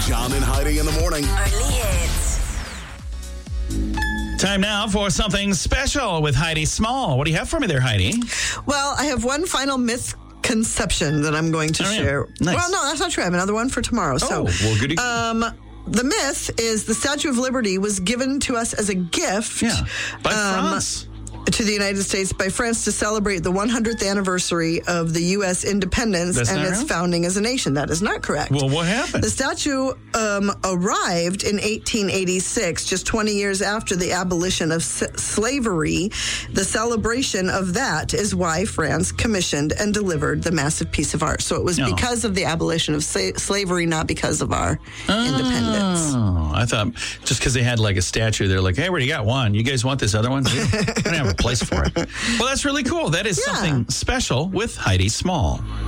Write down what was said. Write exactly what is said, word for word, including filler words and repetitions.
John and Heidi in the morning. Only hits. Time now for something special with Heidi Small. What do you have for me there, Heidi? Well, I have one final misconception that I'm going to Oh, yeah. share. Nice. Well, no, that's not true. I have another one for tomorrow. Oh, so, well, goody. um, the myth is the Statue of Liberty was given to us as a gift. Yeah, by um, France. To the United States by France to celebrate the one hundredth anniversary of the U S independence That's and not its right? founding as a nation. That is not correct. Well, what happened? The statue um, arrived in eighteen eighty-six, just twenty years after the abolition of s- slavery. The celebration of that is why France commissioned and delivered the massive piece of art. So it was Oh. because of the abolition of sa- slavery, not because of our independence. Oh, I thought just because they had like a statue, they're like, hey, we already got one. You guys want this other one? We don't have a place for it. Well, that's really cool. That is Yeah. something special with Heidi Small.